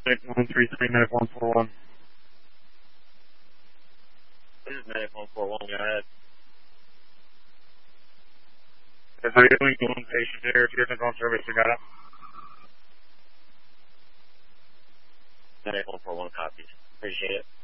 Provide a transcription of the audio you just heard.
133, Medic 141. This is Medic 141, go ahead. Yes, how are you doing? Doing patient here. If you're on service, you got it. Medic 141 copies. Appreciate it.